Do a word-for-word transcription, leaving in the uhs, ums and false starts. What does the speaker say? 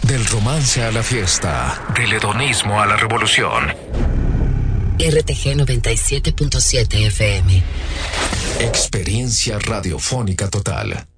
Del romance a la fiesta, del hedonismo a la revolución. R T G noventa y siete punto siete F M. Experiencia radiofónica total.